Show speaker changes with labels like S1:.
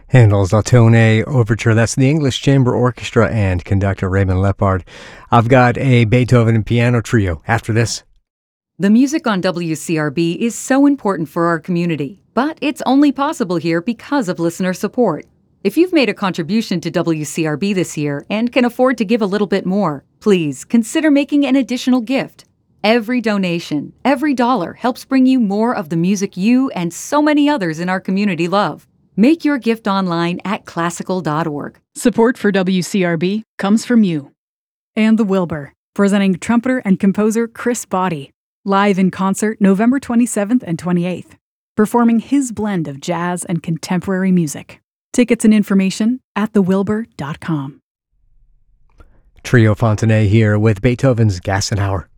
S1: Handel's Ottone Overture. That's the English Chamber Orchestra and conductor Raymond Lepard. I've got a Beethoven and piano trio after this.
S2: The music on WCRB is so important for our community, but it's only possible here because of listener support. If you've made a contribution to WCRB this year and can afford to give a little bit more, please consider making an additional gift. Every donation, every dollar helps bring you more of the music you and so many others in our community love. Make your gift online at classical.org.
S3: Support for WCRB comes from you. And the Wilbur, presenting trumpeter and composer Chris Botti, live in concert November 27th and 28th, performing his blend of jazz and contemporary music. Tickets and information at thewilbur.com.
S1: Trio Fontenay here with Beethoven's Gassenhauer.